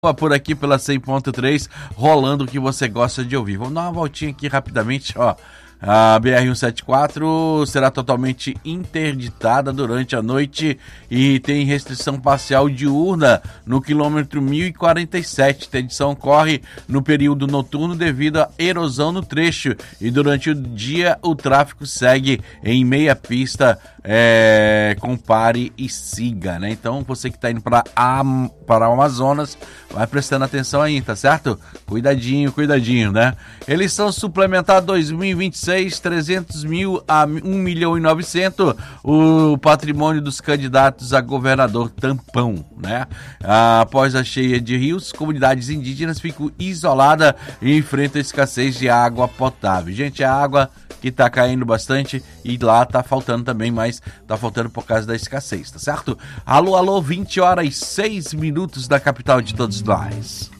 por aqui pela 100.3, rolando o que você gosta de ouvir. Vamos dar uma voltinha aqui rapidamente, ó. A BR-174 será totalmente interditada durante a noite e tem restrição parcial diurna no quilômetro 1047. A interdição ocorre no período noturno devido à erosão no trecho e durante o dia o tráfego segue em meia pista, com pare e siga, né? Então você que está indo para o Amazonas, vai prestando atenção aí, tá certo? Cuidadinho, né? Eleição suplementar 2026, 300 mil a 1.900.000, o patrimônio dos candidatos a governador tampão, né? Após a cheia de rios, comunidades indígenas ficam isoladas e enfrentam a escassez de água potável. Gente, a água que tá caindo bastante e lá tá faltando também, mas tá faltando por causa da escassez, tá certo? Alô, 20 horas e 6 minutos da capital de todos nós.